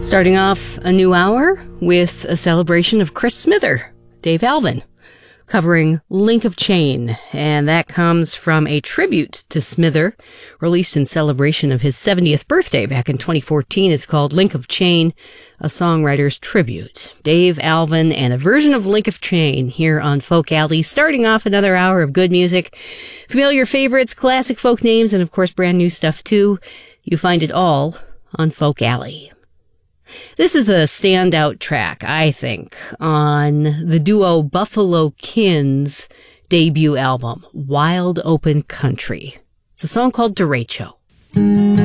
Starting off a new hour with a celebration of Chris Smither, Dave Alvin, covering Link of Chain, and that comes from a tribute to Smither, released in celebration of his 70th birthday back in 2014. It's called Link of Chain, a songwriter's tribute. Dave Alvin and a version of Link of Chain here on Folk Alley, starting off another hour of good music, familiar favorites, classic folk names, and of course brand new stuff too. You find it all on Folk Alley. This is the standout track, I think, on the duo Buffalo Kin's debut album, Wild Open Country. It's a song called Derecho.